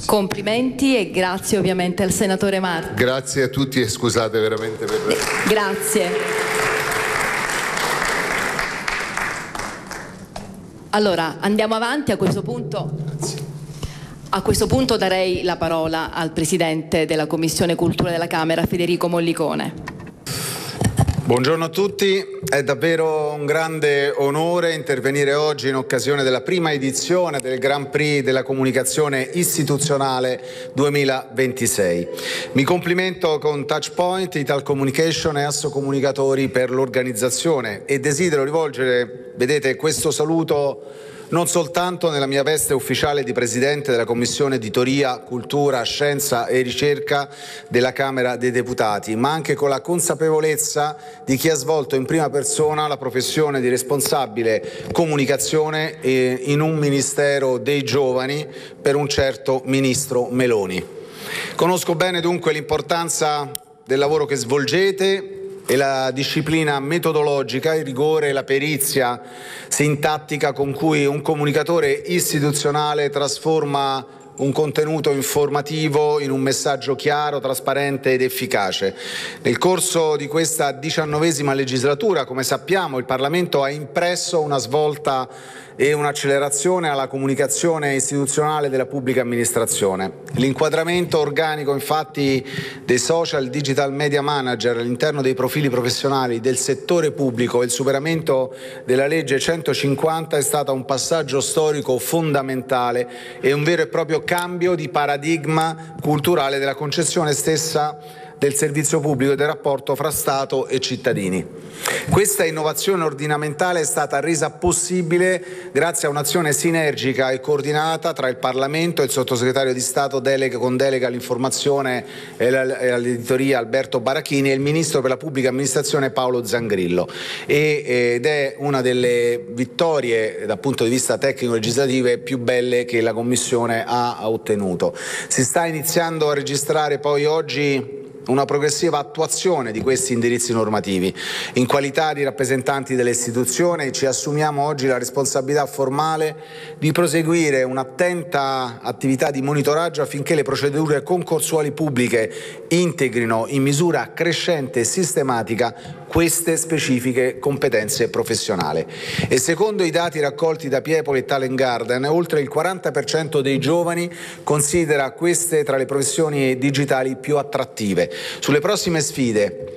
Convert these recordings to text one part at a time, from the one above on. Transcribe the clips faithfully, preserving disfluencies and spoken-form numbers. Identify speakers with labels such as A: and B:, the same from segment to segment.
A: Complimenti e grazie ovviamente al senatore Marti.
B: Grazie a tutti e scusate veramente per...
A: Grazie. Allora, andiamo avanti a questo punto.
B: Grazie.
A: A questo punto darei la parola al Presidente della Commissione Cultura della Camera, Federico Mollicone.
C: Buongiorno a tutti, è davvero un grande onore intervenire oggi in occasione della prima edizione del Grand Prix della Comunicazione Istituzionale duemilaventisei. Mi complimento con Touchpoint, Ital Communication e Asso Comunicatori per l'organizzazione e desidero rivolgere, vedete, questo saluto non soltanto nella mia veste ufficiale di Presidente della Commissione Editoria, Cultura, Scienza e Ricerca della Camera dei Deputati, ma anche con la consapevolezza di chi ha svolto in prima persona la professione di responsabile comunicazione in un Ministero dei Giovani per un certo Ministro Meloni. Conosco bene dunque l'importanza del lavoro che svolgete e la disciplina metodologica, il rigore e la perizia sintattica con cui un comunicatore istituzionale trasforma un contenuto informativo in un messaggio chiaro, trasparente ed efficace. Nel corso di questa diciannovesima legislatura, come sappiamo, il Parlamento ha impresso una svolta e un'accelerazione alla comunicazione istituzionale della pubblica amministrazione. L'inquadramento organico, infatti, dei social digital media manager all'interno dei profili professionali del settore pubblico e il superamento della legge centocinquanta è stato un passaggio storico fondamentale e un vero e proprio cambio di paradigma culturale della concezione stessa del servizio pubblico e del rapporto fra Stato e cittadini. Questa innovazione ordinamentale è stata resa possibile grazie a un'azione sinergica e coordinata tra il Parlamento e il sottosegretario di Stato delega, con delega all'informazione e all'editoria Alberto Barachini e il Ministro per la Pubblica Amministrazione Paolo Zangrillo e, ed è una delle vittorie dal punto di vista tecnico-legislative più belle che la Commissione ha ottenuto. Si sta iniziando a registrare poi oggi una progressiva attuazione di questi indirizzi normativi. In qualità di rappresentanti delle istituzioni ci assumiamo oggi la responsabilità formale di proseguire un'attenta attività di monitoraggio affinché le procedure concorsuali pubbliche integrino in misura crescente e sistematica queste specifiche competenze professionali. E secondo i dati raccolti da Piepoli e Talent Garden, oltre il quaranta per cento dei giovani considera queste tra le professioni digitali più attrattive. Sulle prossime sfide,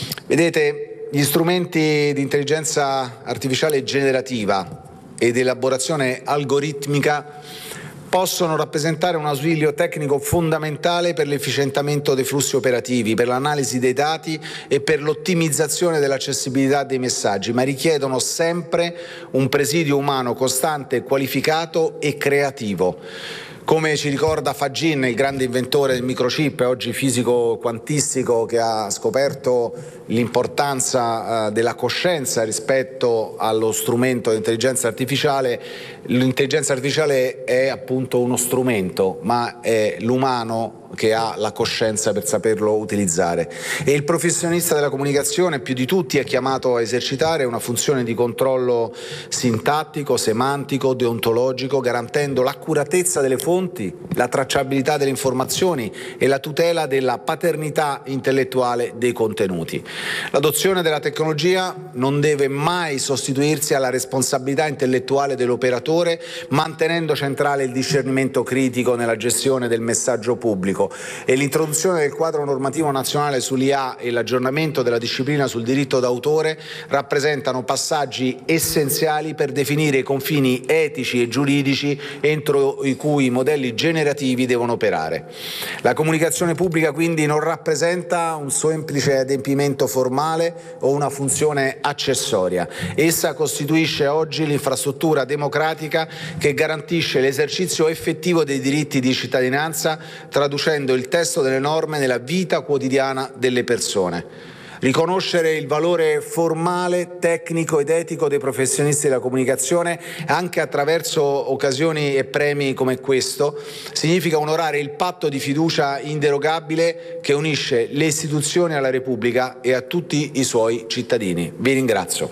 C: vedete, gli strumenti di intelligenza artificiale generativa ed elaborazione algoritmica possono rappresentare un ausilio tecnico fondamentale per l'efficientamento dei flussi operativi, per l'analisi dei dati e per l'ottimizzazione dell'accessibilità dei messaggi, ma richiedono sempre un presidio umano costante, qualificato e creativo. Come ci ricorda Fagin, il grande inventore del microchip, oggi fisico quantistico, che ha scoperto l'importanza uh, della coscienza rispetto allo strumento dell'intelligenza artificiale, l'intelligenza artificiale è appunto uno strumento, ma è l'umano che ha la coscienza per saperlo utilizzare. E il professionista della comunicazione più di tutti è chiamato a esercitare una funzione di controllo sintattico, semantico, deontologico, garantendo l'accuratezza delle fonti, la tracciabilità delle informazioni e la tutela della paternità intellettuale dei contenuti. L'adozione della tecnologia non deve mai sostituirsi alla responsabilità intellettuale dell'operatore, mantenendo centrale il discernimento critico nella gestione del messaggio pubblico. E l'introduzione del quadro normativo nazionale sull'I A e l'aggiornamento della disciplina sul diritto d'autore rappresentano passaggi essenziali per definire i confini etici e giuridici entro i cui i modelli generativi devono operare. La comunicazione pubblica quindi non rappresenta un semplice adempimento formale o una funzione accessoria. Essa costituisce oggi l'infrastruttura democratica che garantisce l'esercizio effettivo dei diritti di cittadinanza, traducendo il testo delle norme nella vita quotidiana delle persone. Riconoscere il valore formale, tecnico ed etico dei professionisti della comunicazione anche attraverso occasioni e premi come questo significa onorare il patto di fiducia inderogabile che unisce le istituzioni alla Repubblica e a tutti i suoi cittadini. Vi ringrazio.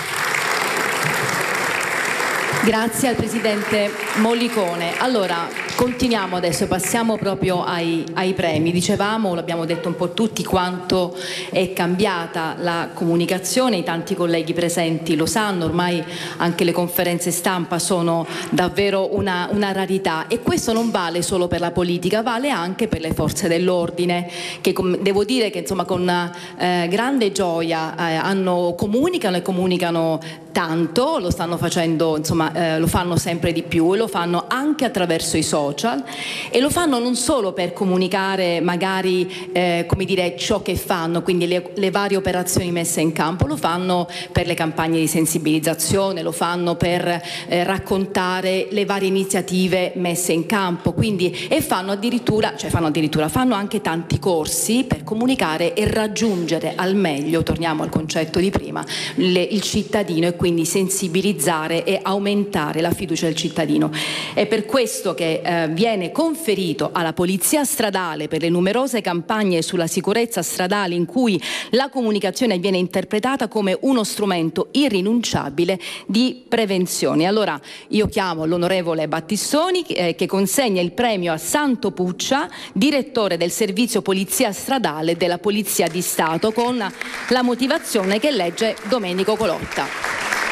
A: Grazie al Presidente Mollicone. Allora, Continuiamo adesso, passiamo proprio ai, ai premi. Dicevamo, l'abbiamo detto un po' tutti, quanto è cambiata la comunicazione, i tanti colleghi presenti lo sanno, ormai anche le conferenze stampa sono davvero una, una rarità, e questo non vale solo per la politica, vale anche per le forze dell'ordine, che devo dire che insomma con eh, grande gioia eh, hanno, comunicano e comunicano tanto, lo stanno facendo, insomma eh, lo fanno sempre di più, e lo fanno anche attraverso i social, e lo fanno non solo per comunicare magari eh, come dire ciò che fanno, quindi le, le varie operazioni messe in campo, lo fanno per le campagne di sensibilizzazione, lo fanno per eh, raccontare le varie iniziative messe in campo, quindi e fanno addirittura, cioè fanno addirittura, fanno anche tanti corsi per comunicare e raggiungere al meglio, torniamo al concetto di prima, le, il cittadino, e quindi sensibilizzare e aumentare la fiducia del cittadino. È per questo che eh, viene conferito alla Polizia Stradale, per le numerose campagne sulla sicurezza stradale in cui la comunicazione viene interpretata come uno strumento irrinunciabile di prevenzione. Allora io chiamo l'onorevole Battistoni eh, che consegna il premio a Santo Puccia, direttore del servizio Polizia Stradale della Polizia di Stato, con la motivazione che legge Domenico Colotta.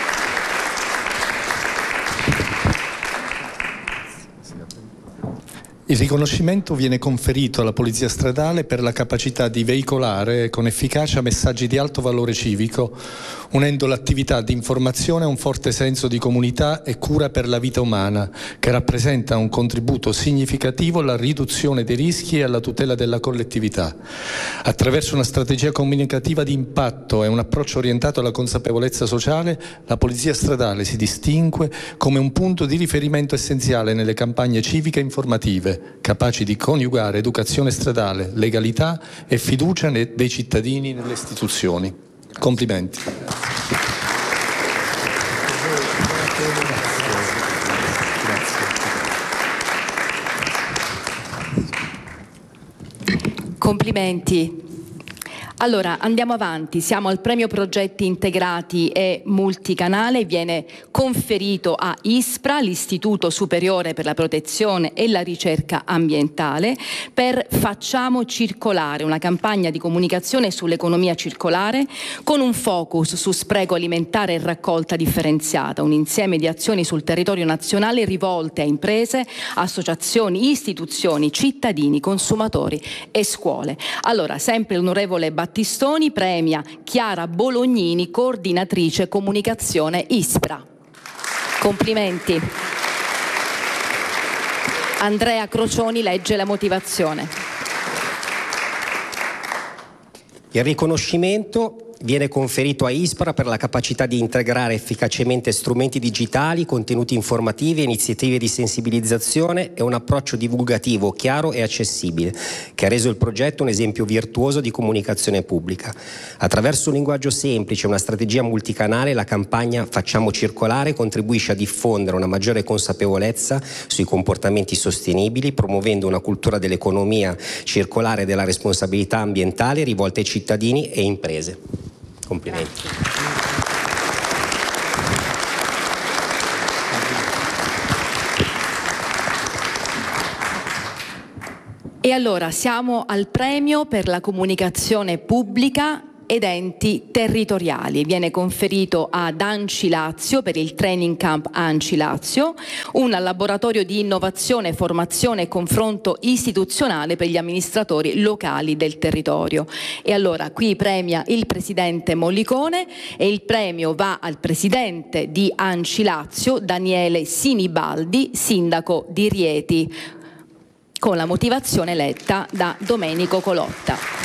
D: Il riconoscimento viene conferito alla Polizia Stradale per la capacità di veicolare con efficacia messaggi di alto valore civico, unendo l'attività di informazione a un forte senso di comunità e cura per la vita umana, che rappresenta un contributo significativo alla riduzione dei rischi e alla tutela della collettività. Attraverso una strategia comunicativa di impatto e un approccio orientato alla consapevolezza sociale, la Polizia Stradale si distingue come un punto di riferimento essenziale nelle campagne civiche informative, capaci di coniugare educazione stradale, legalità e fiducia dei cittadini nelle istituzioni. Complimenti.
A: Complimenti. Allora, andiamo avanti, siamo al premio progetti integrati e multicanale, viene conferito a ISPRA, l'Istituto Superiore per la Protezione e la Ricerca Ambientale, per Facciamo Circolare, una campagna di comunicazione sull'economia circolare con un focus su spreco alimentare e raccolta differenziata, un insieme di azioni sul territorio nazionale rivolte a imprese, associazioni, istituzioni, cittadini, consumatori e scuole. Allora, sempre l'onorevole Battistoni premia Chiara Bolognini, coordinatrice comunicazione ISPRA. Complimenti. Andrea Crocioni legge la motivazione.
E: Il riconoscimento viene conferito a ISPRA per la capacità di integrare efficacemente strumenti digitali, contenuti informativi, iniziative di sensibilizzazione e un approccio divulgativo chiaro e accessibile, che ha reso il progetto un esempio virtuoso di comunicazione pubblica. Attraverso un linguaggio semplice e una strategia multicanale, la campagna Facciamo Circolare contribuisce a diffondere una maggiore consapevolezza sui comportamenti sostenibili, promuovendo una cultura dell'economia circolare e della responsabilità ambientale rivolta ai cittadini e imprese. Complimenti.
A: E allora siamo al premio per la comunicazione pubblica ed enti territoriali. Viene conferito ad Anci Lazio per il Training Camp Anci Lazio, un laboratorio di innovazione, formazione e confronto istituzionale per gli amministratori locali del territorio. E allora qui premia il presidente Mollicone, e il premio va al presidente di Anci Lazio, Daniele Sinibaldi, sindaco di Rieti, con la motivazione letta da Domenico Colotta.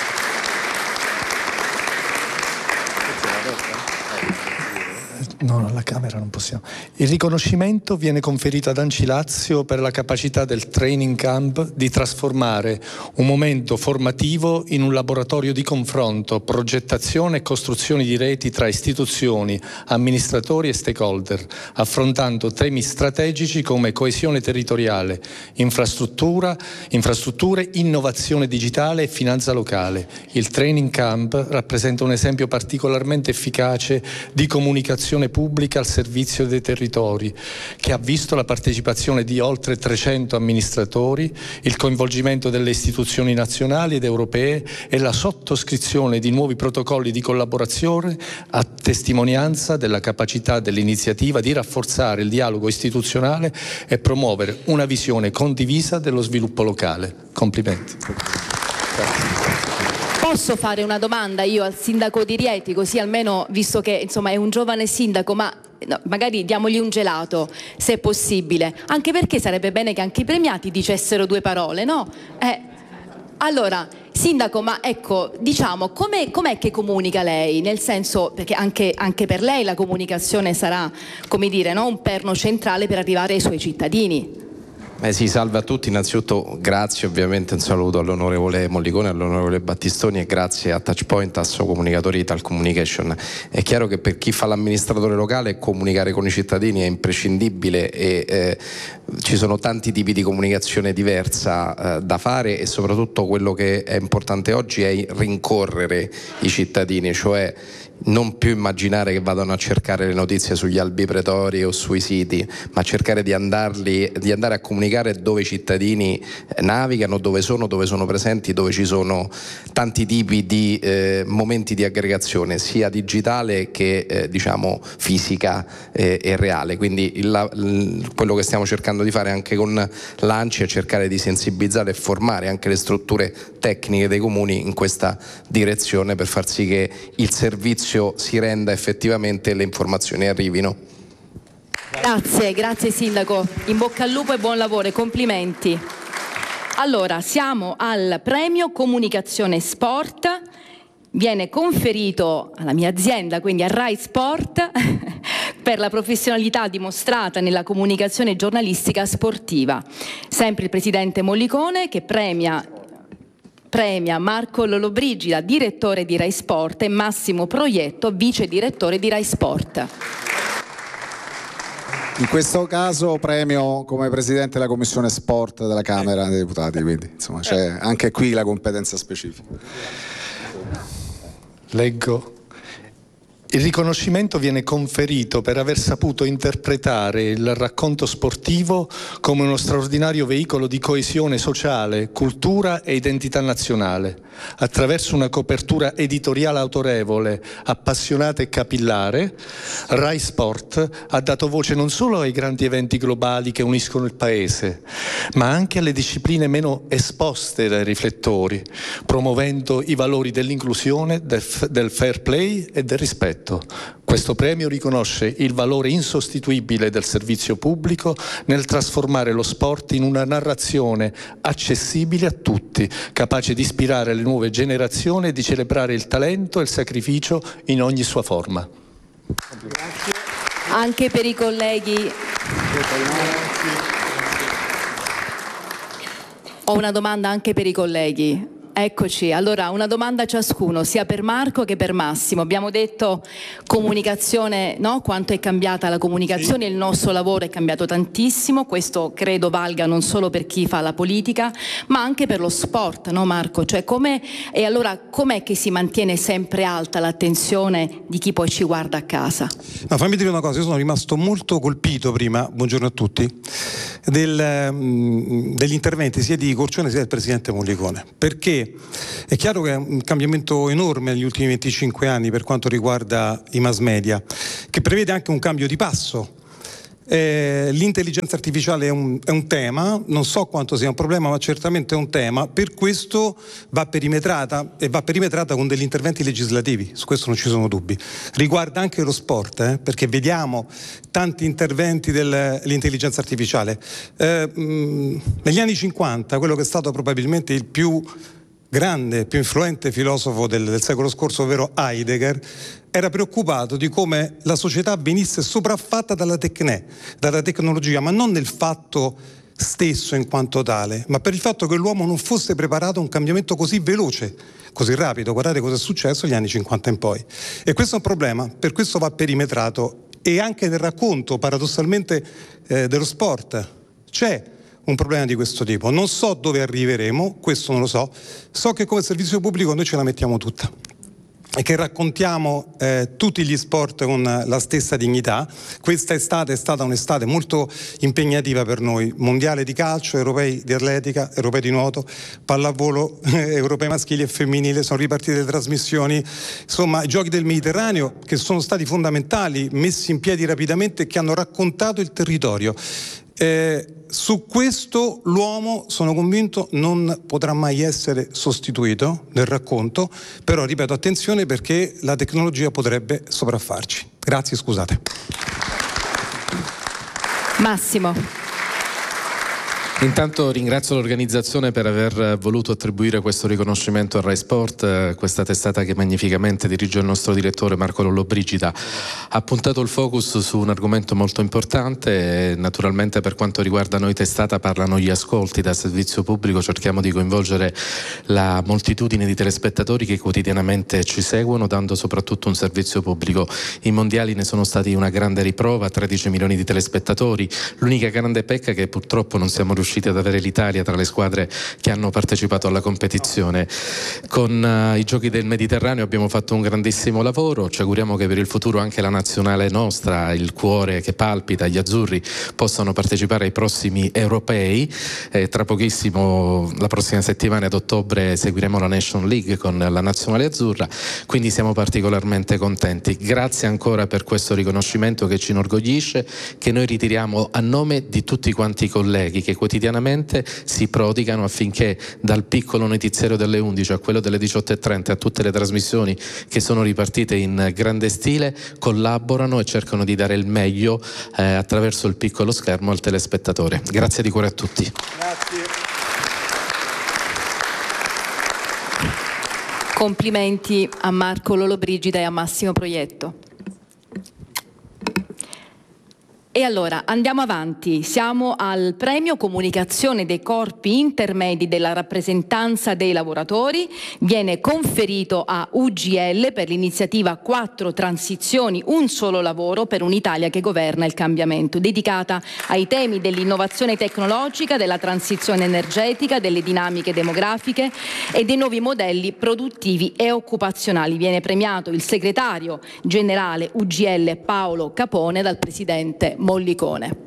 D: No, alla Camera non possiamo. Il riconoscimento viene conferito ad Anci Lazio per la capacità del training camp di trasformare un momento formativo in un laboratorio di confronto, progettazione e costruzione di reti tra istituzioni, amministratori e stakeholder, affrontando temi strategici come coesione territoriale, infrastruttura, infrastrutture, innovazione digitale e finanza locale. Il training camp rappresenta un esempio particolarmente efficace di comunicazione comunicazione pubblica al servizio dei territori, che ha visto la partecipazione di oltre trecento amministratori, il coinvolgimento delle istituzioni nazionali ed europee e la sottoscrizione di nuovi protocolli di collaborazione a testimonianza della capacità dell'iniziativa di rafforzare il dialogo istituzionale e promuovere una visione condivisa dello sviluppo locale. Complimenti. Grazie.
A: Posso fare una domanda io al sindaco di Rieti, così almeno, visto che insomma è un giovane sindaco, ma no, magari diamogli un gelato se è possibile, anche perché sarebbe bene che anche i premiati dicessero due parole, no? Eh, allora, sindaco, ma ecco, diciamo, com'è, com'è che comunica lei? Nel senso, perché anche, anche per lei la comunicazione sarà, come dire, no, un perno centrale per arrivare ai suoi cittadini.
F: Eh sì, salve a tutti, innanzitutto grazie, ovviamente un saluto all'onorevole Mollicone, all'onorevole Battistoni e grazie a Touchpoint, Asso Comunicatori, Ital Communication. È chiaro che per chi fa l'amministratore locale comunicare con i cittadini è imprescindibile e eh, ci sono tanti tipi di comunicazione diversa eh, da fare e soprattutto quello che è importante oggi è rincorrere i cittadini, cioè non più immaginare che vadano a cercare le notizie sugli albi pretori o sui siti, ma cercare di andarli, di andare a comunicare dove i cittadini navigano, dove sono, dove sono presenti, dove ci sono tanti tipi di eh, momenti di aggregazione, sia digitale che eh, diciamo fisica eh, e reale. Quindi il, il, quello che stiamo cercando di fare anche con l'A N C I è cercare di sensibilizzare e formare anche le strutture tecniche dei comuni in questa direzione per far sì che il servizio si renda effettivamente e le informazioni arrivino.
A: Grazie, grazie sindaco, in bocca al lupo e buon lavoro e complimenti. Allora, siamo al premio Comunicazione Sport, viene conferito alla mia azienda, quindi a Rai Sport, per la professionalità dimostrata nella comunicazione giornalistica sportiva. Sempre il presidente Mollicone che premia Premia Marco Lollobrigida, direttore di Rai Sport, e Massimo Proietto, vice direttore di Rai Sport.
G: In questo caso premio come presidente della commissione sport della Camera dei Deputati, quindi insomma c'è anche qui la competenza specifica.
D: Leggo. Il riconoscimento viene conferito per aver saputo interpretare il racconto sportivo come uno straordinario veicolo di coesione sociale, cultura e identità nazionale, attraverso una copertura editoriale autorevole, appassionata e capillare. Rai Sport ha dato voce non solo ai grandi eventi globali che uniscono il Paese, ma anche alle discipline meno esposte dai riflettori, promuovendo i valori dell'inclusione, del, del fair play e del rispetto. Questo premio riconosce il valore insostituibile del servizio pubblico nel trasformare lo sport in una narrazione accessibile a tutti, capace di ispirare le nuove generazioni e di celebrare il talento e il sacrificio in ogni sua forma.
A: Grazie. Anche per i colleghi. Ho una domanda anche per i colleghi. Eccoci, allora una domanda a ciascuno, sia per Marco che per Massimo. Abbiamo detto comunicazione, no? Quanto è cambiata la comunicazione, sì. Il nostro lavoro è cambiato tantissimo, questo credo valga non solo per chi fa la politica, ma anche per lo sport, no Marco? Cioè come, e allora com'è che si mantiene sempre alta l'attenzione di chi poi ci guarda a casa?
H: No, fammi dire una cosa, io sono rimasto molto colpito prima, buongiorno a tutti, del, um, degli interventi sia di Corcione sia del Presidente Mollicone, perché è chiaro che è un cambiamento enorme negli ultimi venticinque anni per quanto riguarda i mass media, che prevede anche un cambio di passo. Eh, l'intelligenza artificiale è un, è un tema, non so quanto sia un problema, ma certamente è un tema, per questo va perimetrata e va perimetrata con degli interventi legislativi, su questo non ci sono dubbi. Riguarda anche lo sport, eh, perché vediamo tanti interventi dell'intelligenza artificiale. Eh, mh, negli anni cinquanta, quello che è stato probabilmente il più grande, più influente filosofo del, del secolo scorso, ovvero Heidegger, era preoccupato di come la società venisse sopraffatta dalla, tecne, dalla tecnologia, ma non nel fatto stesso in quanto tale, ma per il fatto che l'uomo non fosse preparato a un cambiamento così veloce, così rapido. Guardate cosa è successo negli anni cinquanta in poi. E questo è un problema, per questo va perimetrato. E anche nel racconto, paradossalmente, eh, dello sport c'è un problema di questo tipo. Non so dove arriveremo, questo non lo so, so che come servizio pubblico noi ce la mettiamo tutta. e che raccontiamo eh, tutti gli sport con la stessa dignità. Questa estate è stata un'estate molto impegnativa per noi: mondiale di calcio, europei di atletica, europei di nuoto, pallavolo, eh, europei maschili e femminile, sono ripartite le trasmissioni, insomma i giochi del Mediterraneo che sono stati fondamentali, messi in piedi rapidamente e che hanno raccontato il territorio. Eh, su questo l'uomo, sono convinto, non potrà mai essere sostituito nel racconto, però ripeto, attenzione, perché la tecnologia potrebbe sopraffarci. Grazie, scusate.
A: Massimo.
F: Intanto ringrazio l'organizzazione per aver voluto attribuire questo riconoscimento a Rai Sport, questa testata che magnificamente dirige il nostro direttore Marco Lollobrigida. Ha puntato il focus su un argomento molto importante e naturalmente per quanto riguarda noi testata parlano gli ascolti. Da servizio pubblico cerchiamo di coinvolgere la moltitudine di telespettatori che quotidianamente ci seguono, dando soprattutto un servizio pubblico. I mondiali ne sono stati una grande riprova, tredici milioni di telespettatori. L'unica grande pecca è che purtroppo non siamo riusciti riusciti ad avere l'Italia tra le squadre che hanno partecipato alla competizione. Con uh, i giochi del Mediterraneo abbiamo fatto un grandissimo lavoro, ci auguriamo che per il futuro anche la nazionale nostra, il cuore che palpita, gli azzurri, possano partecipare ai prossimi europei. Eh, tra pochissimo, la prossima settimana ad ottobre, seguiremo la Nation League con la nazionale azzurra, quindi siamo particolarmente contenti. Grazie ancora per questo riconoscimento che ci inorgoglisce, che noi ritiriamo a nome di tutti quanti i colleghi che quotidianamente si prodigano affinché dal piccolo notiziario delle undici a quello delle diciotto e trenta, a tutte le trasmissioni che sono ripartite in grande stile, collaborano e cercano di dare il meglio eh, attraverso il piccolo schermo al telespettatore. Grazie di cuore a tutti.
H: Grazie.
A: Complimenti a Marco Lollobrigida e a Massimo Proietto. E allora andiamo avanti, siamo al premio comunicazione dei corpi intermedi della rappresentanza dei lavoratori, viene conferito a U G L per l'iniziativa Quattro transizioni, un solo lavoro per un'Italia che governa il cambiamento, dedicata ai temi dell'innovazione tecnologica, della transizione energetica, delle dinamiche demografiche e dei nuovi modelli produttivi e occupazionali. Viene premiato il segretario generale U G L Paolo Capone dal presidente Mollicone.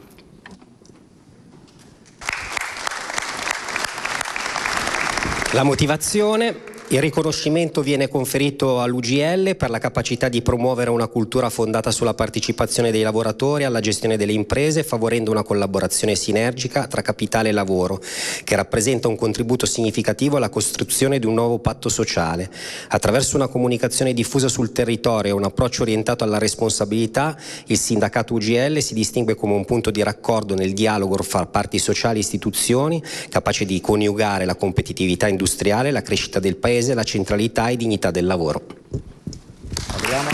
E: La motivazione: il riconoscimento viene conferito all'U G L per la capacità di promuovere una cultura fondata sulla partecipazione dei lavoratori alla gestione delle imprese, favorendo una collaborazione sinergica tra capitale e lavoro, che rappresenta un contributo significativo alla costruzione di un nuovo patto sociale. Attraverso una comunicazione diffusa sul territorio e un approccio orientato alla responsabilità, il sindacato U G L si distingue come un punto di raccordo nel dialogo fra parti sociali e istituzioni, capace di coniugare la competitività industriale, la crescita del paese, la centralità e dignità del lavoro.
G: Apriamo.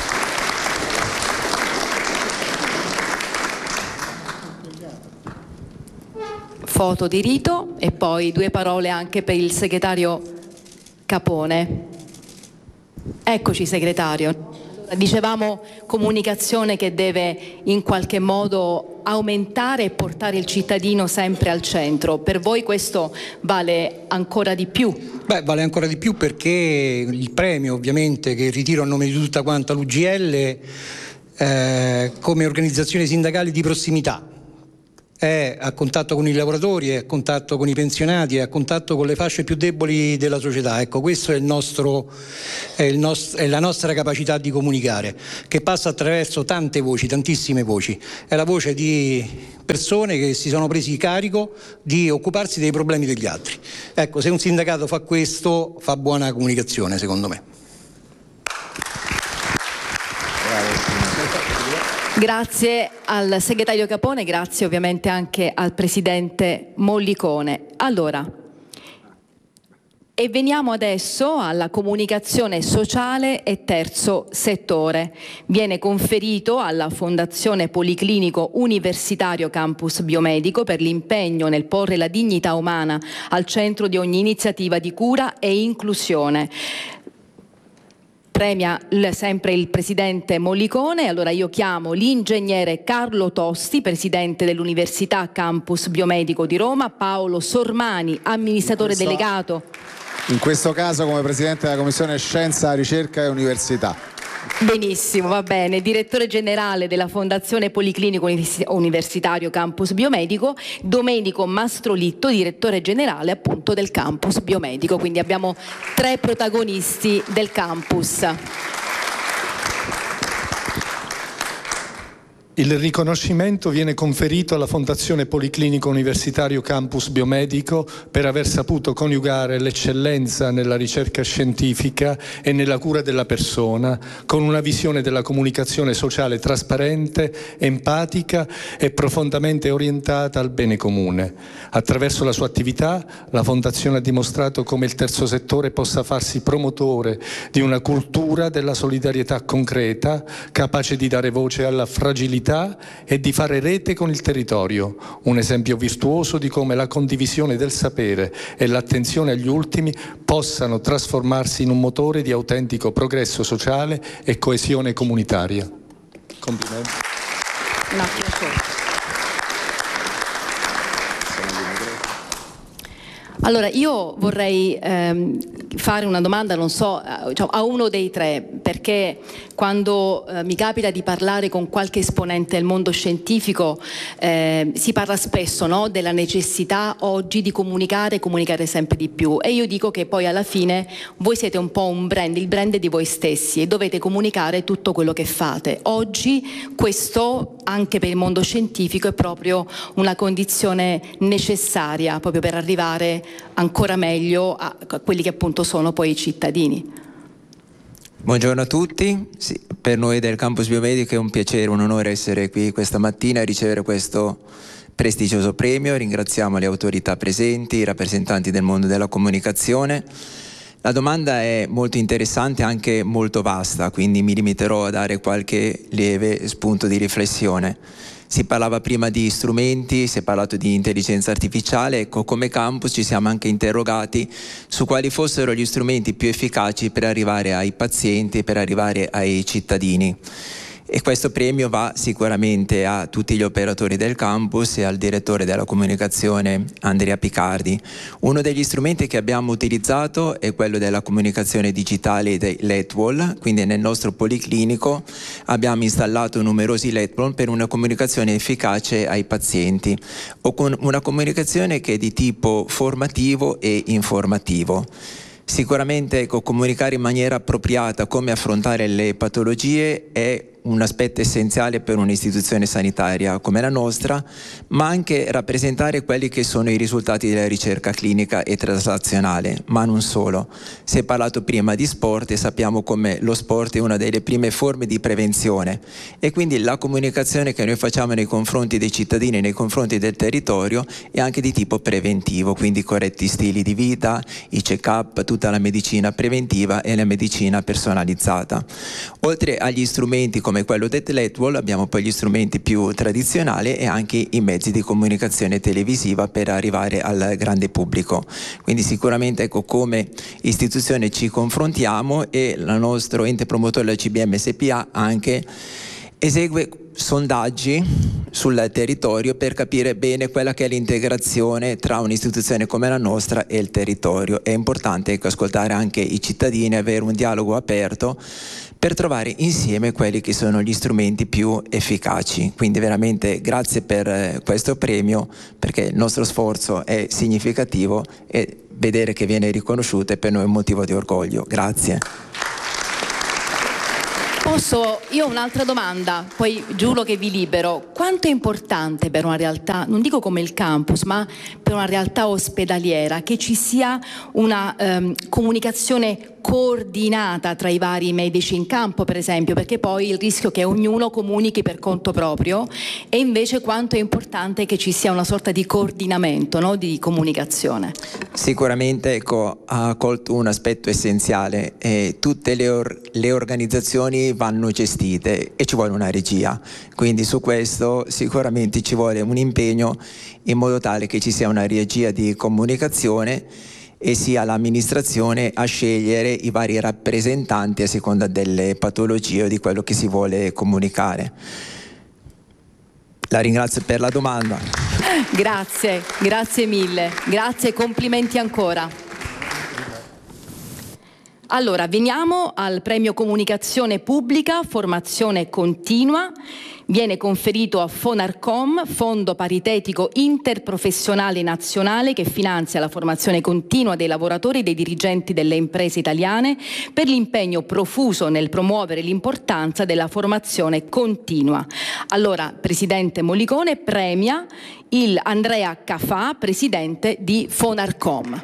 A: Foto di rito e poi due parole anche per il segretario Capone. Eccoci segretario. Dicevamo comunicazione che deve in qualche modo aumentare e portare il cittadino sempre al centro. Per voi questo vale ancora di più?
I: Beh, vale ancora di più perché il premio, ovviamente, che ritiro a nome di tutta quanta l'U G L eh, come organizzazione sindacale di prossimità. È a contatto con i lavoratori, è a contatto con i pensionati, è a contatto con le fasce più deboli della società. Ecco, questo è il nostro, è il nost- è la nostra capacità di comunicare, che passa attraverso tante voci, tantissime voci. È la voce di persone che si sono presi carico di occuparsi dei problemi degli altri. Ecco, se un sindacato fa questo, fa buona comunicazione, secondo me.
A: Grazie al segretario Capone, grazie ovviamente anche al presidente Mollicone. Allora, e veniamo adesso alla comunicazione sociale e terzo settore. Viene conferito alla Fondazione Policlinico Universitario Campus Biomedico per l'impegno nel porre la dignità umana al centro di ogni iniziativa di cura e inclusione. premia il, sempre il presidente Mollicone. Allora io chiamo l'ingegnere Carlo Tosti, presidente dell'Università Campus Biomedico di Roma, Paolo Sormani, amministratore
G: questo,
A: delegato.
G: In questo caso come presidente della Commissione Scienza, Ricerca e Università.
A: Benissimo, va bene. Direttore generale della Fondazione Policlinico Universitario Campus Biomedico, Domenico Mastrolitto, direttore generale appunto del Campus Biomedico. Quindi abbiamo tre protagonisti del campus.
D: Il riconoscimento viene conferito alla Fondazione Policlinico Universitario Campus Biomedico per aver saputo coniugare l'eccellenza nella ricerca scientifica e nella cura della persona con una visione della comunicazione sociale trasparente, empatica e profondamente orientata al bene comune. Attraverso la sua attività, la Fondazione ha dimostrato come il terzo settore possa farsi promotore di una cultura della solidarietà concreta, capace di dare voce alla fragilità e di fare rete con il territorio, un esempio virtuoso di come la condivisione del sapere e l'attenzione agli ultimi possano trasformarsi in un motore di autentico progresso sociale e coesione comunitaria. Complimenti.
A: Un attimo solo. Allora io vorrei ehm, fare una domanda, non so, diciamo, a uno dei tre, perché quando eh, mi capita di parlare con qualche esponente del mondo scientifico eh, si parla spesso, no, della necessità oggi di comunicare e comunicare sempre di più, e io dico che poi alla fine voi siete un po' un brand, il brand di voi stessi, e dovete comunicare tutto quello che fate. Oggi questo anche per il mondo scientifico è proprio una condizione necessaria proprio per arrivare ancora meglio a quelli che appunto sono poi i cittadini.
J: Buongiorno a tutti, sì, per noi del Campus Biomedico è un piacere, un onore essere qui questa mattina e ricevere questo prestigioso premio. Ringraziamo le autorità presenti, i rappresentanti del mondo della comunicazione. La domanda è molto interessante e anche molto vasta, quindi mi limiterò a dare qualche lieve spunto di riflessione. Si parlava prima di strumenti, si è parlato di intelligenza artificiale, ecco, come campus ci siamo anche interrogati su quali fossero gli strumenti più efficaci per arrivare ai pazienti, per arrivare ai cittadini. E questo premio va sicuramente a tutti gli operatori del campus e al direttore della comunicazione Andrea Picardi. Uno degli strumenti che abbiamo utilizzato è quello della comunicazione digitale dei L E T wall, quindi nel nostro policlinico abbiamo installato numerosi L E T wall per una comunicazione efficace ai pazienti, o con una comunicazione che è di tipo formativo e informativo. Sicuramente, ecco, comunicare in maniera appropriata come affrontare le patologie è un aspetto essenziale per un'istituzione sanitaria come la nostra, ma anche rappresentare quelli che sono i risultati della ricerca clinica e traslazionale, ma non solo. Si è parlato prima di sport e sappiamo come lo sport è una delle prime forme di prevenzione, e quindi la comunicazione che noi facciamo nei confronti dei cittadini, nei confronti del territorio, è anche di tipo preventivo, quindi corretti stili di vita, i check-up, tutta la medicina preventiva e la medicina personalizzata. Oltre agli strumenti come quello del L E T wall abbiamo poi gli strumenti più tradizionali e anche i mezzi di comunicazione televisiva per arrivare al grande pubblico. Quindi sicuramente, ecco, come istituzione ci confrontiamo, e il nostro ente promotore, la C B M S P A, anche esegue sondaggi sul territorio per capire bene quella che è l'integrazione tra un'istituzione come la nostra e il territorio. È importante, ecco, ascoltare anche i cittadini, avere un dialogo aperto per trovare insieme quelli che sono gli strumenti più efficaci. Quindi veramente grazie per questo premio, perché il nostro sforzo è significativo e vedere che viene riconosciuto è per noi un motivo di orgoglio. Grazie.
A: Posso, io ho un'altra domanda, poi giuro che vi libero. Quanto è importante per una realtà, non dico come il campus, ma per una realtà ospedaliera, che ci sia una ehm, comunicazione coordinata tra i vari medici in campo, per esempio, perché poi il rischio è che ognuno comunichi per conto proprio, e invece quanto è importante che ci sia una sorta di coordinamento, no, di comunicazione.
J: Sicuramente, ecco, ha colto un aspetto essenziale, e tutte le, or- le organizzazioni vanno gestite e ci vuole una regia, quindi su questo sicuramente ci vuole un impegno in modo tale che ci sia una regia di comunicazione e sia l'amministrazione a scegliere i vari rappresentanti a seconda delle patologie o di quello che si vuole comunicare. La ringrazio per la domanda.
A: Grazie, grazie mille, grazie e complimenti ancora. Allora, veniamo al premio Comunicazione Pubblica, Formazione Continua. Viene conferito a Fonarcom, Fondo Paritetico Interprofessionale Nazionale, che finanzia la formazione continua dei lavoratori e dei dirigenti delle imprese italiane, per l'impegno profuso nel promuovere l'importanza della formazione continua. Allora, Presidente Mollicone premia il Andrea Cafà, Presidente di Fonarcom.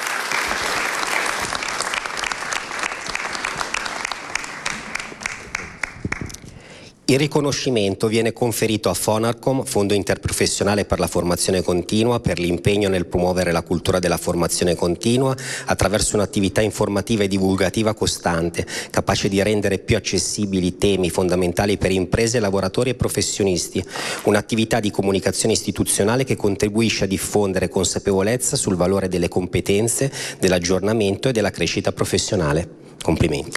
E: Il riconoscimento viene conferito a Fonarcom, Fondo Interprofessionale per la Formazione Continua, per l'impegno nel promuovere la cultura della formazione continua attraverso un'attività informativa e divulgativa costante, capace di rendere più accessibili temi fondamentali per imprese, lavoratori e professionisti. Un'attività di comunicazione istituzionale che contribuisce a diffondere consapevolezza sul valore delle competenze, dell'aggiornamento e della crescita professionale. Complimenti.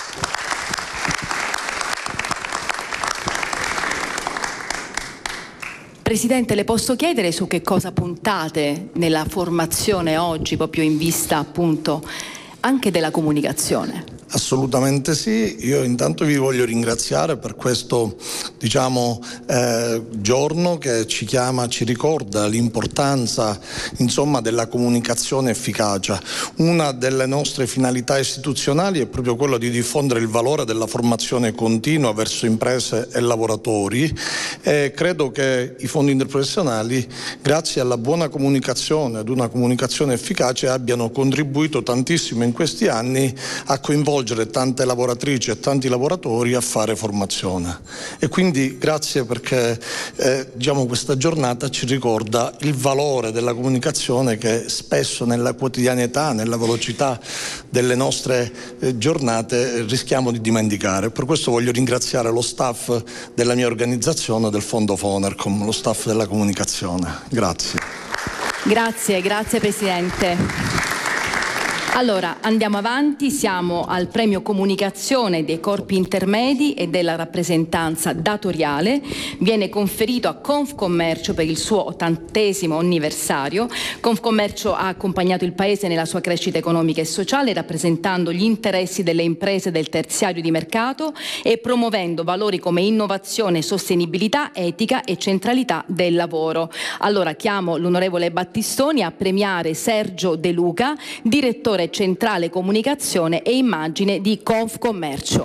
A: Presidente, le posso chiedere su che cosa puntate nella formazione oggi, proprio in vista appunto anche della comunicazione?
K: Assolutamente sì, io intanto vi voglio ringraziare per questo diciamo, eh, giorno che ci chiama, ci ricorda l'importanza insomma, della comunicazione efficace. Una delle nostre finalità istituzionali è proprio quella di diffondere il valore della formazione continua verso imprese e lavoratori e credo che i fondi interprofessionali, grazie alla buona comunicazione, ad una comunicazione efficace, abbiano contribuito tantissimo in questi anni a coinvolgere tante lavoratrici e tanti lavoratori a fare formazione. E quindi grazie perché eh, diciamo, questa giornata ci ricorda il valore della comunicazione che spesso nella quotidianità, nella velocità delle nostre eh, giornate rischiamo di dimenticare. Per questo voglio ringraziare lo staff della mia organizzazione, del Fondo Fonarcom, lo staff della comunicazione. Grazie.
A: Grazie, grazie Presidente. Allora, andiamo avanti, siamo al premio Comunicazione dei corpi intermedi e della rappresentanza datoriale. Viene conferito a Confcommercio per il suo ottantesimo anniversario. Confcommercio ha accompagnato il Paese nella sua crescita economica e sociale, rappresentando gli interessi delle imprese del terziario di mercato e promuovendo valori come innovazione, sostenibilità, etica e centralità del lavoro. Allora, chiamo l'onorevole Battistoni a premiare Sergio De Luca, direttore centrale comunicazione e immagine di Confcommercio.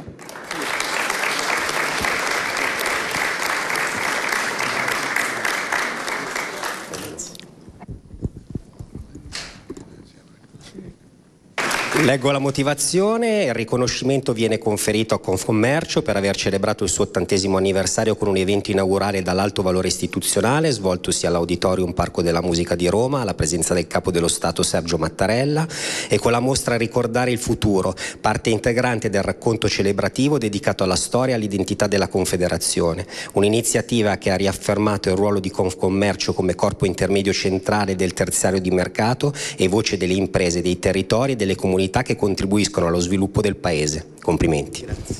E: Leggo la motivazione. Il riconoscimento viene conferito a Confcommercio per aver celebrato il suo ottantesimo anniversario con un evento inaugurale dall'alto valore istituzionale svoltosi all'Auditorium Parco della Musica di Roma, alla presenza del Capo dello Stato Sergio Mattarella, e con la mostra Ricordare il futuro, parte integrante del racconto celebrativo dedicato alla storia e all'identità della Confederazione. Un'iniziativa che ha riaffermato il ruolo di Confcommercio come corpo intermedio centrale del terziario di mercato e voce delle imprese, dei territori e delle comunità che contribuiscono allo sviluppo del Paese. Complimenti. Grazie.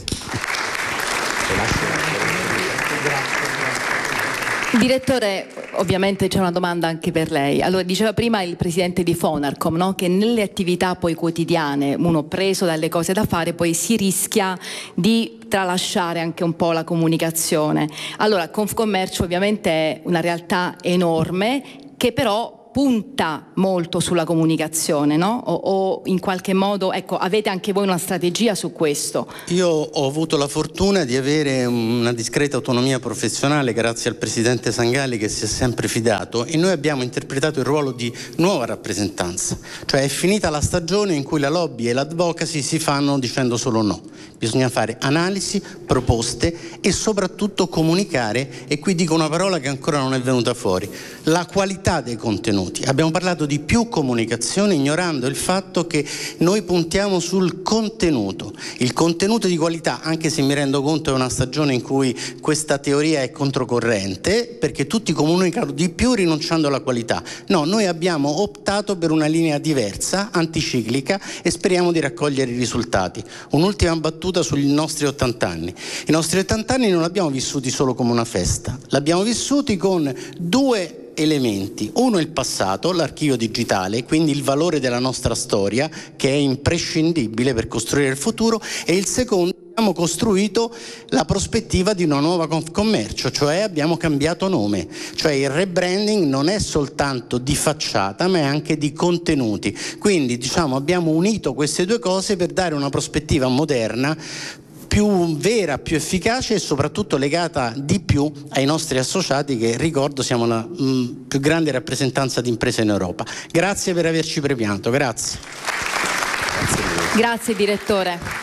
A: Direttore, ovviamente c'è una domanda anche per lei. Allora, diceva prima il presidente di Fonarcom, no? Che nelle attività poi quotidiane, uno preso dalle cose da fare, poi si rischia di tralasciare anche un po' la comunicazione. Allora, Confcommercio ovviamente è una realtà enorme che però punta molto sulla comunicazione, no? O, o in qualche modo, ecco, avete anche voi una strategia su questo?
L: Io ho avuto la fortuna di avere una discreta autonomia professionale grazie al presidente Sangalli che si è sempre fidato, e noi abbiamo interpretato il ruolo di nuova rappresentanza, cioè è finita la stagione in cui la lobby e l'advocacy si fanno dicendo solo no. Bisogna fare analisi, proposte e soprattutto comunicare, e qui dico una parola che ancora non è venuta fuori: la qualità dei contenuti. contenuti. Abbiamo parlato di più comunicazione ignorando il fatto che noi puntiamo sul contenuto, il contenuto di qualità, anche se mi rendo conto è una stagione in cui questa teoria è controcorrente, perché tutti comunicano di più rinunciando alla qualità. No, noi abbiamo optato per una linea diversa, anticiclica, e speriamo di raccogliere i risultati. Un'ultima battuta sui nostri ottanta anni. I nostri ottanta anni non li abbiamo vissuti solo come una festa, l'abbiamo vissuti con due elementi. Uno è il passato, l'archivio digitale, quindi il valore della nostra storia, che è imprescindibile per costruire il futuro, e il secondo, abbiamo costruito la prospettiva di una nuova Confcommercio, cioè abbiamo cambiato nome, cioè il rebranding non è soltanto di facciata ma è anche di contenuti. Quindi diciamo abbiamo unito queste due cose per dare una prospettiva moderna, più vera, più efficace e soprattutto legata di più ai nostri associati, che ricordo siamo la mh, più grande rappresentanza di imprese in Europa. Grazie per averci premiato, grazie.
A: Grazie direttore.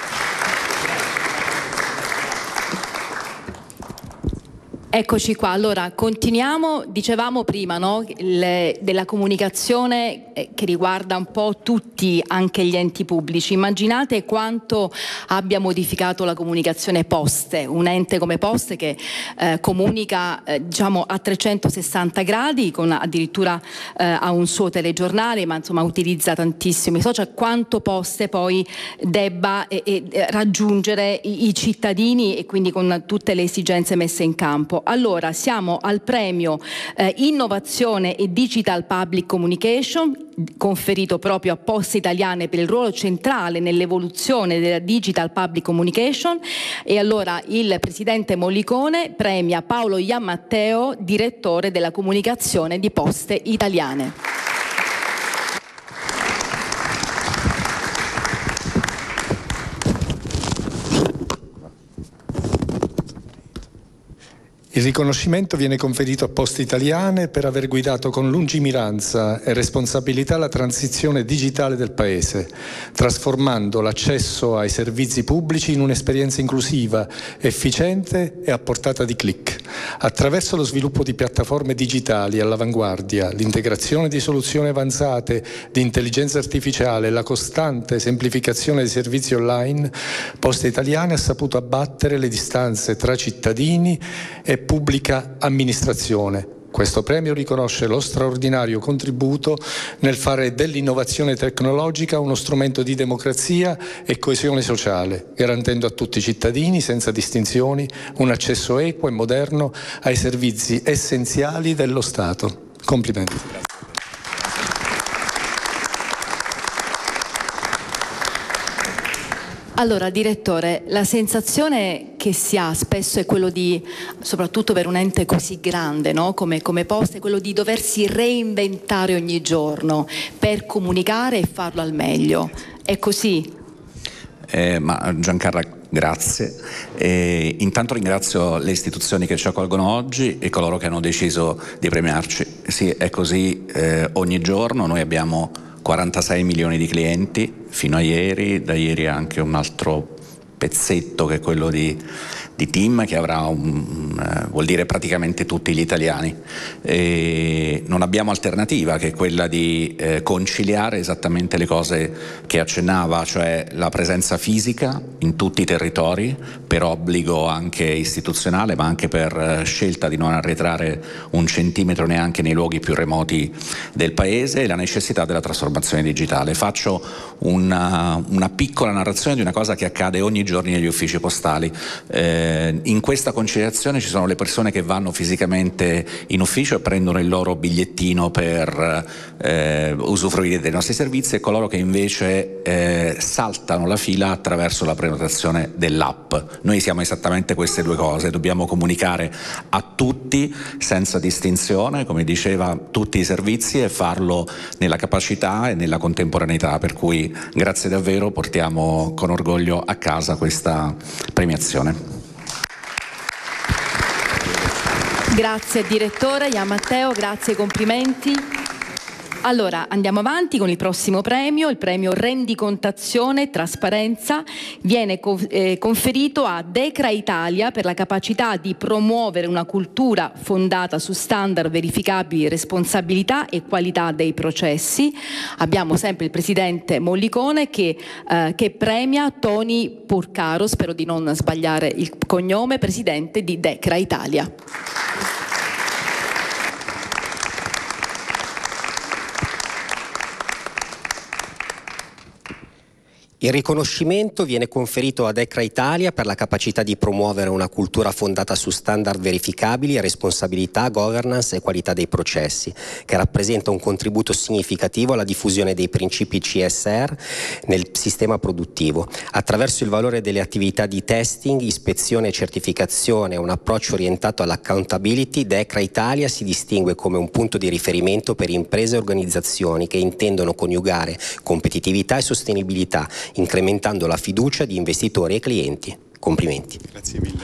A: Eccoci qua, allora continuiamo, dicevamo prima, no? Il, della comunicazione che riguarda un po' tutti, anche gli enti pubblici. Immaginate quanto abbia modificato la comunicazione Poste, un ente come Poste che eh, comunica eh, diciamo a trecentosessanta gradi, con addirittura eh, ha un suo telegiornale, ma insomma utilizza tantissimi social, quanto Poste poi debba eh, eh, raggiungere i, i cittadini e quindi con tutte le esigenze messe in campo. Allora, siamo al premio eh, Innovazione e Digital Public Communication, conferito proprio a Poste Italiane per il ruolo centrale nell'evoluzione della Digital Public Communication, e allora il presidente Mollicone premia Paolo Iammatteo, direttore della comunicazione di Poste Italiane.
D: Il riconoscimento viene conferito a Poste Italiane per aver guidato con lungimiranza e responsabilità la transizione digitale del Paese, trasformando l'accesso ai servizi pubblici in un'esperienza inclusiva, efficiente e a portata di click, attraverso lo sviluppo di piattaforme digitali all'avanguardia, l'integrazione di soluzioni avanzate di intelligenza artificiale e la costante semplificazione dei servizi online. Poste Italiane ha saputo abbattere le distanze tra cittadini e pubblica amministrazione. Questo premio riconosce lo straordinario contributo nel fare dell'innovazione tecnologica uno strumento di democrazia e coesione sociale, garantendo a tutti i cittadini, senza distinzioni, un accesso equo e moderno ai servizi essenziali dello Stato. Complimenti.
A: Allora, direttore, la sensazione che si ha spesso è quello di, soprattutto per un ente così grande, no? come, come Poste, quello di doversi reinventare ogni giorno per comunicare e farlo al meglio. È così?
M: Eh, ma Giancarla, grazie. Eh, intanto ringrazio le istituzioni che ci accolgono oggi e coloro che hanno deciso di premiarci. Sì, è così eh, ogni giorno. Noi abbiamo quarantasei milioni di clienti fino a ieri, da ieri anche un altro pezzetto che è quello di, di TIM, che avrà un, uh, vuol dire praticamente tutti gli italiani. E non abbiamo alternativa che quella di eh, conciliare esattamente le cose che accennava, cioè la presenza fisica in tutti i territori per obbligo anche istituzionale, ma anche per uh, scelta di non arretrare un centimetro neanche nei luoghi più remoti del paese, e la necessità della trasformazione digitale. Faccio una, una piccola narrazione di una cosa che accade ogni giorno negli uffici postali. Eh, in questa conciliazione ci sono le persone che vanno fisicamente in ufficio e prendono il loro bigliettino per eh, usufruire dei nostri servizi, e coloro che invece eh, saltano la fila attraverso la prenotazione dell'app. Noi siamo esattamente queste due cose, dobbiamo comunicare a tutti senza distinzione, come diceva, tutti i servizi, e farlo nella capacità e nella contemporaneità, per cui grazie davvero, portiamo con orgoglio a casa questa premiazione.
A: Grazie direttore Iammatteo, grazie, complimenti. Allora, andiamo avanti con il prossimo premio, il premio Rendicontazione e Trasparenza. Viene co- eh, conferito a Decra Italia per la capacità di promuovere una cultura fondata su standard verificabili, responsabilità e qualità dei processi. Abbiamo sempre il presidente Mollicone che, eh, che premia Tony Porcaro, spero di non sbagliare il cognome, presidente di Decra Italia.
E: Il riconoscimento viene conferito a Decra Italia per la capacità di promuovere una cultura fondata su standard verificabili, responsabilità, governance e qualità dei processi, che rappresenta un contributo significativo alla diffusione dei principi C S R nel sistema produttivo. Attraverso il valore delle attività di testing, ispezione e certificazione e un approccio orientato all'accountability, Decra Italia si distingue come un punto di riferimento per imprese e organizzazioni che intendono coniugare competitività e sostenibilità, incrementando la fiducia di investitori e clienti. Complimenti.
N: Grazie mille.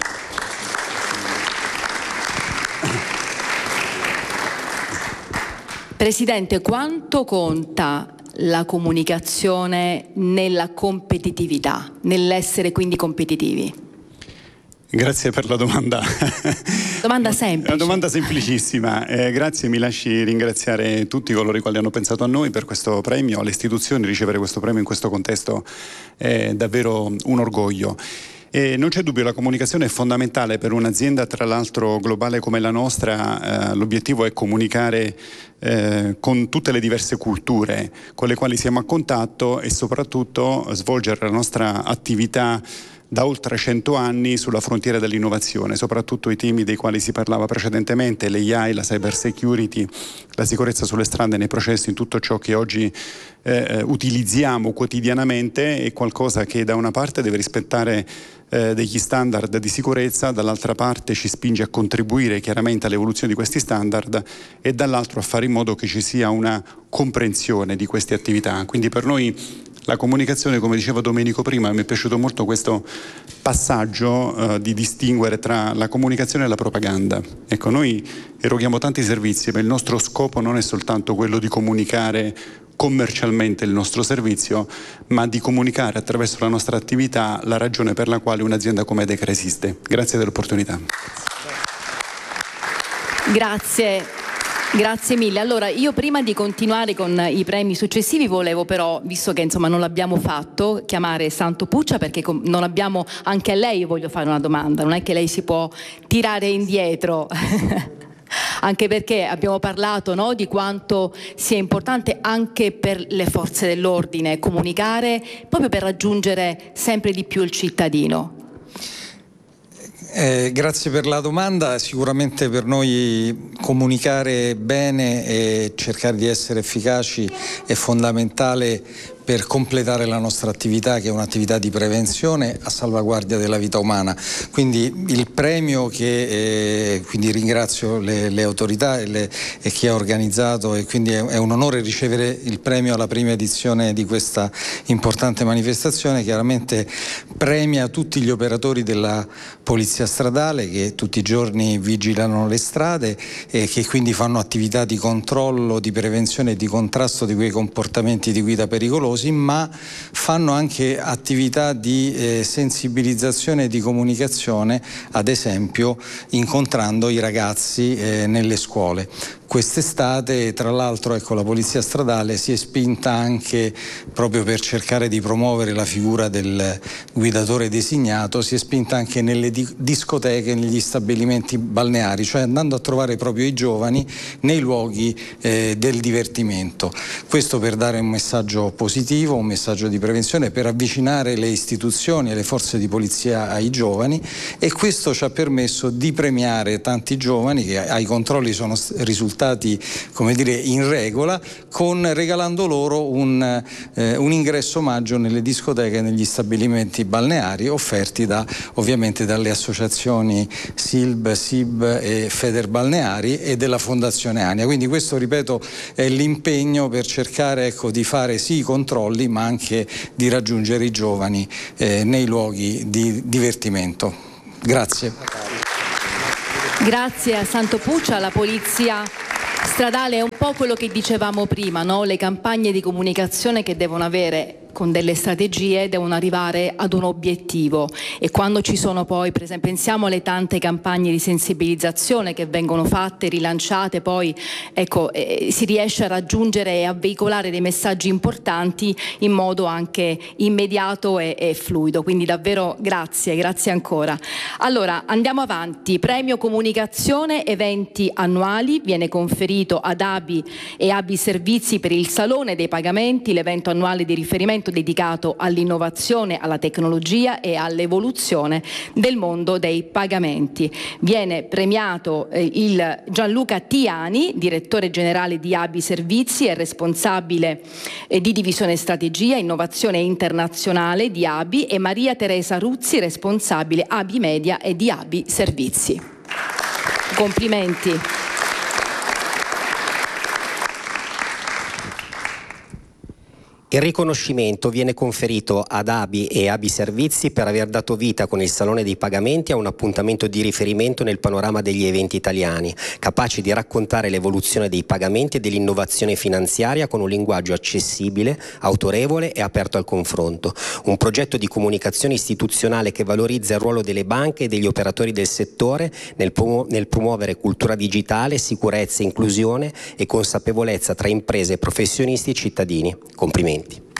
A: Presidente, quanto conta la comunicazione nella competitività, nell'essere quindi competitivi?
N: Grazie per la domanda.
A: Domanda semplice.
N: Una domanda semplicissima. Eh, grazie, mi lasci ringraziare tutti coloro i quali hanno pensato a noi per questo premio, alle istituzioni. Ricevere questo premio in questo contesto è davvero un orgoglio. E non c'è dubbio, la comunicazione è fondamentale per un'azienda, tra l'altro globale come la nostra. Eh, l'obiettivo è comunicare eh, con tutte le diverse culture con le quali siamo a contatto e soprattutto svolgere la nostra attività da oltre cento anni sulla frontiera dell'innovazione, soprattutto i temi dei quali si parlava precedentemente, l'A I, la cyber security, la sicurezza sulle strade, nei processi, in tutto ciò che oggi eh, utilizziamo quotidianamente, è qualcosa che da una parte deve rispettare eh, degli standard di sicurezza, dall'altra parte ci spinge a contribuire chiaramente all'evoluzione di questi standard e dall'altro a fare in modo che ci sia una comprensione di queste attività. Quindi per noi la comunicazione, come diceva Domenico prima, mi è piaciuto molto questo passaggio eh, di distinguere tra la comunicazione e la propaganda. Ecco, noi eroghiamo tanti servizi, ma il nostro scopo non è soltanto quello di comunicare commercialmente il nostro servizio, ma di comunicare attraverso la nostra attività la ragione per la quale un'azienda come Decra esiste. Grazie dell'opportunità.
A: Grazie. Grazie mille. Allora, io prima di continuare con i premi successivi volevo però, visto che insomma non l'abbiamo fatto, chiamare Santo Puccia, perché non abbiamo, anche a lei io voglio fare una domanda, non è che lei si può tirare indietro. Anche perché abbiamo parlato, no, di quanto sia importante anche per le forze dell'ordine comunicare proprio per raggiungere sempre di più il cittadino.
D: Eh, grazie per la domanda. Sicuramente per noi comunicare bene e cercare di essere efficaci è fondamentale per completare la nostra attività, che è un'attività di prevenzione a salvaguardia della vita umana. Quindi il premio che eh, quindi ringrazio le, le autorità e, le, e chi ha organizzato, e quindi è, è un onore ricevere il premio alla prima edizione di questa importante manifestazione. Chiaramente premia tutti gli operatori della polizia stradale che tutti i giorni vigilano le strade e che quindi fanno attività di controllo, di prevenzione e di contrasto di quei comportamenti di guida pericolosi, ma fanno anche attività di eh, sensibilizzazione e di comunicazione, ad esempio incontrando i ragazzi eh, nelle scuole. Quest'estate, tra l'altro, ecco, la Polizia Stradale si è spinta anche proprio per cercare di promuovere la figura del guidatore designato, si è spinta anche nelle di- discoteche, negli stabilimenti balneari, cioè andando a trovare proprio i giovani nei luoghi eh, del divertimento. Questo per dare un messaggio positivo, un messaggio di prevenzione, per avvicinare le istituzioni e le forze di polizia ai giovani, e questo ci ha permesso di premiare tanti giovani che ai controlli sono risultati come dire in regola, con regalando loro un, eh, un ingresso omaggio nelle discoteche e negli stabilimenti balneari offerti da, ovviamente dalle associazioni S I L B, S I B e Federbalneari e della Fondazione Ania. Quindi questo, ripeto, è l'impegno per cercare, ecco, di fare sì i controlli, ma anche di raggiungere i giovani eh, nei luoghi di divertimento. Grazie.
A: Grazie a Santo Puccia, alla polizia stradale è un po' quello che dicevamo prima, no? Le campagne di comunicazione che devono avere con delle strategie devono arrivare ad un obiettivo, e quando ci sono poi, per esempio, pensiamo alle tante campagne di sensibilizzazione che vengono fatte, rilanciate, poi ecco eh, si riesce a raggiungere e a veicolare dei messaggi importanti in modo anche immediato e, e fluido, quindi davvero grazie, grazie ancora. Allora andiamo avanti. Premio Comunicazione Eventi Annuali viene conferito ad A B I e A B I Servizi per il Salone dei Pagamenti, l'evento annuale di riferimento dedicato all'innovazione, alla tecnologia e all'evoluzione del mondo dei pagamenti. Viene premiato eh, il Gianluca Tiani, direttore generale di A B I Servizi e responsabile eh, di divisione strategia, innovazione internazionale di A B I, e Maria Teresa Ruzzi, responsabile A B I Media e di A B I Servizi. Complimenti.
E: Il riconoscimento viene conferito ad A B I e A B I Servizi per aver dato vita con il Salone dei Pagamenti a un appuntamento di riferimento nel panorama degli eventi italiani, capace di raccontare l'evoluzione dei pagamenti e dell'innovazione finanziaria con un linguaggio accessibile, autorevole e aperto al confronto. Un progetto di comunicazione istituzionale che valorizza il ruolo delle banche e degli operatori del settore nel, promu- nel promuovere cultura digitale, sicurezza, inclusione e consapevolezza tra imprese, professionisti e cittadini. Complimenti.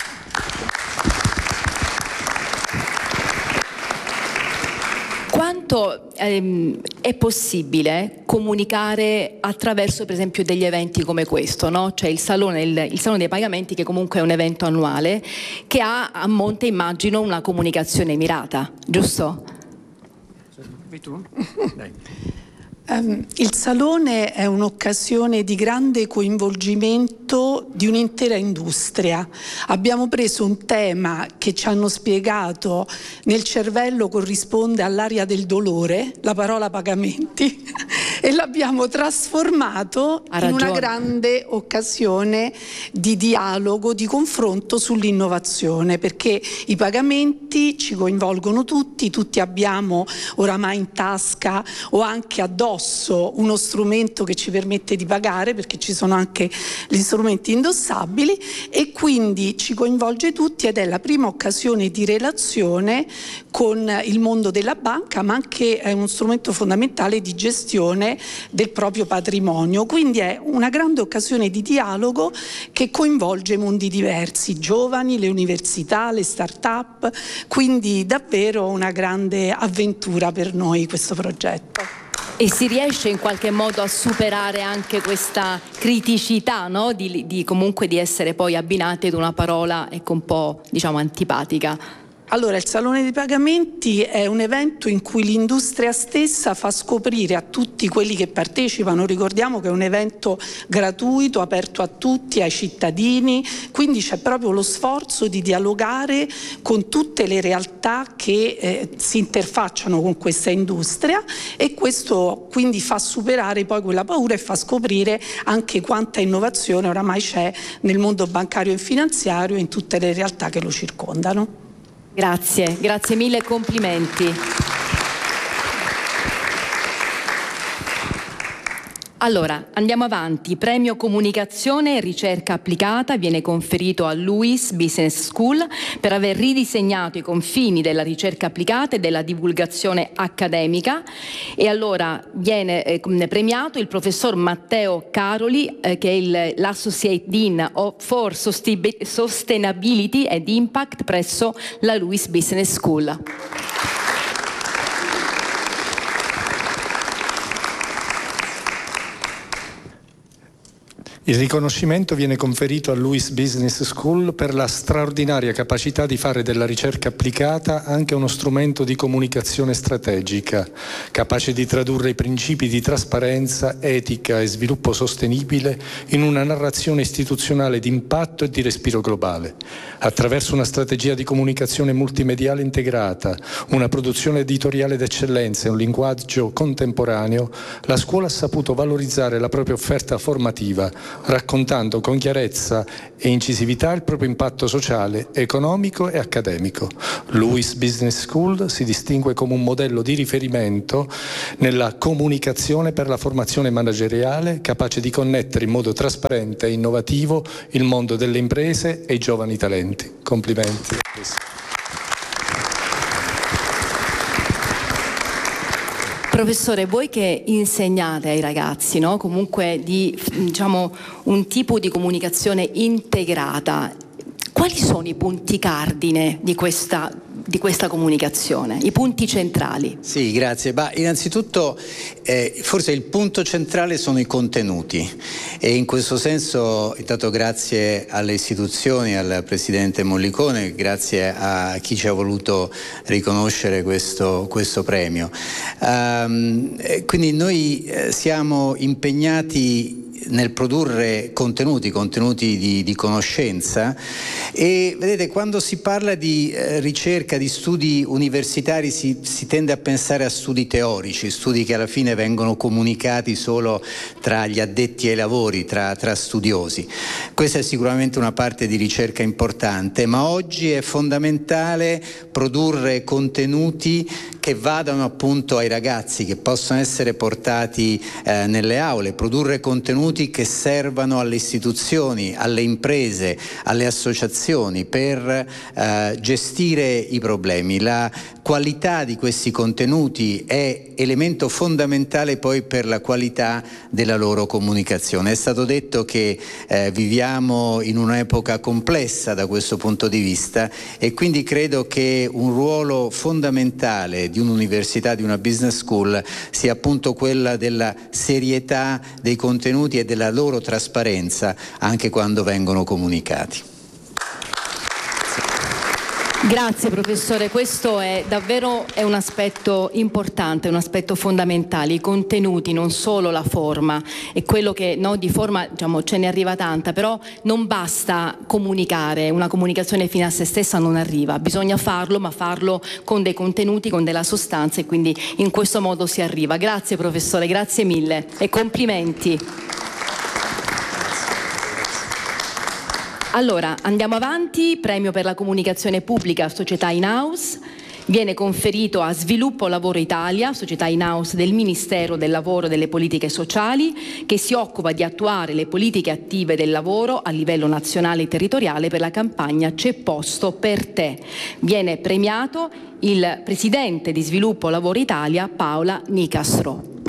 A: Quanto ehm, è possibile comunicare attraverso, per esempio, degli eventi come questo, no? Cioè il salone, il, il Salone dei Pagamenti, che comunque è un evento annuale che ha a monte, immagino, una comunicazione mirata, giusto?
O: Vai tu? Dai. Um, il Salone è un'occasione di grande coinvolgimento di un'intera industria. Abbiamo preso un tema che ci hanno spiegato nel cervello corrisponde all'area del dolore, la parola pagamenti, e l'abbiamo trasformato in una grande occasione di dialogo, di confronto sull'innovazione, perché i pagamenti ci coinvolgono tutti, tutti abbiamo oramai in tasca o anche addosso uno strumento che ci permette di pagare, perché ci sono anche gli strumenti indossabili, e quindi ci coinvolge tutti ed è la prima occasione di relazione con il mondo della banca, ma anche è uno strumento fondamentale di gestione del proprio patrimonio. Quindi è una grande occasione di dialogo che coinvolge mondi diversi, giovani, le università, le start-up, quindi davvero una grande avventura per noi questo progetto.
A: E si riesce in qualche modo a superare anche questa criticità, no? Di, di comunque di essere poi abbinati ad una parola, ecco, un po', diciamo, antipatica.
O: Allora, il Salone dei Pagamenti è un evento in cui l'industria stessa fa scoprire a tutti quelli che partecipano, ricordiamo che è un evento gratuito, aperto a tutti, ai cittadini, quindi c'è proprio lo sforzo di dialogare con tutte le realtà che eh, si interfacciano con questa industria, e questo quindi fa superare poi quella paura e fa scoprire anche quanta innovazione oramai c'è nel mondo bancario e finanziario e in tutte le realtà che lo circondano.
A: Grazie, grazie mille e complimenti. Allora, andiamo avanti. Premio Comunicazione e Ricerca Applicata viene conferito a Lewis Business School per aver ridisegnato i confini della ricerca applicata e della divulgazione accademica, e allora viene eh, premiato il professor Matteo Caroli, eh, che è il, l'Associate Dean for Sustainability and Impact presso la Lewis Business School.
D: Il riconoscimento viene conferito a Lewis Business School per la straordinaria capacità di fare della ricerca applicata anche uno strumento di comunicazione strategica, capace di tradurre i principi di trasparenza, etica e sviluppo sostenibile in una narrazione istituzionale di impatto e di respiro globale. Attraverso una strategia di comunicazione multimediale integrata, una produzione editoriale d'eccellenza e un linguaggio contemporaneo, la scuola ha saputo valorizzare la propria offerta formativa, raccontando con chiarezza e incisività il proprio impatto sociale, economico e accademico. L'U I S Business School si distingue come un modello di riferimento nella comunicazione per la formazione manageriale, capace di connettere in modo trasparente e innovativo il mondo delle imprese e i giovani talenti. Complimenti.
A: Professore, voi che insegnate ai ragazzi, no? Comunque di, diciamo, un tipo di comunicazione integrata, quali sono i punti cardine di questa, di questa comunicazione, i punti centrali?
P: Sì, grazie. Bah, innanzitutto eh, forse il punto centrale sono i contenuti e in questo senso intanto grazie alle istituzioni, al Presidente Mollicone, grazie a chi ci ha voluto riconoscere questo, questo premio. Um, quindi noi eh, siamo impegnati nel produrre contenuti, contenuti di, di conoscenza e vedete quando si parla di eh, ricerca, di studi universitari si, si tende a pensare a studi teorici, studi che alla fine vengono comunicati solo tra gli addetti ai lavori, tra, tra studiosi. Questa è sicuramente una parte di ricerca importante, ma oggi è fondamentale produrre contenuti che vadano appunto ai ragazzi, che possono essere portati eh, nelle aule, produrre contenuti che servano alle istituzioni, alle imprese, alle associazioni per eh, gestire i problemi. La qualità di questi contenuti è elemento fondamentale poi per la qualità della loro comunicazione. È stato detto che eh, viviamo in un'epoca complessa da questo punto di vista e quindi credo che un ruolo fondamentale di un'università, di una business school sia appunto quella della serietà dei contenuti e della loro trasparenza anche quando vengono comunicati.
A: Grazie professore, questo è davvero è un aspetto importante, un aspetto fondamentale, i contenuti, non solo la forma, e quello che no, di forma diciamo, ce ne arriva tanta, però non basta comunicare, una comunicazione fine a se stessa non arriva, bisogna farlo, ma farlo con dei contenuti, con della sostanza e quindi in questo modo si arriva. Grazie professore, grazie mille e complimenti. Allora, andiamo avanti, premio per la comunicazione pubblica Società In-House, viene conferito a Sviluppo Lavoro Italia, società in-house del Ministero del Lavoro e delle Politiche Sociali, che si occupa di attuare le politiche attive del lavoro a livello nazionale e territoriale per la campagna C'è posto per te. Viene premiato il Presidente di Sviluppo Lavoro Italia, Paola Nicastro.